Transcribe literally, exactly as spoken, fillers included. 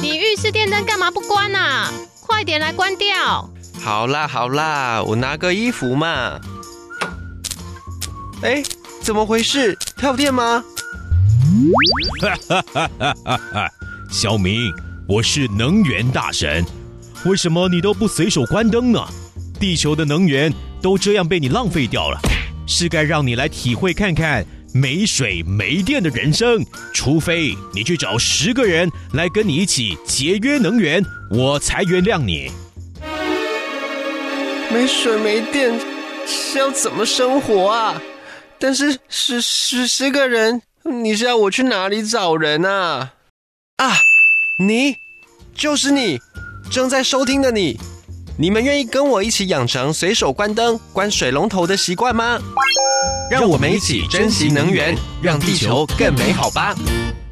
你浴室电灯干嘛不关啊？快点来关掉！ 好啦好啦，我拿个衣服嘛。哎，怎么回事？跳电吗？ 哈哈哈哈哈哈！小明，我是能源大神，为什么你都不随手关灯呢？地球的能源都这样被你浪费掉了，是该让你来体会看看没水没电的人生。除非你去找十个人来跟你一起节约能源，我才原谅你。 没水没电是要怎么生活啊？但是十十十个人，你是要我去哪里找人啊？啊，你，就是你，正在收听的你，你们愿意跟我一起养成随手关灯、关水龙头的习惯吗？让我们一起珍惜能源，让地球更美好吧。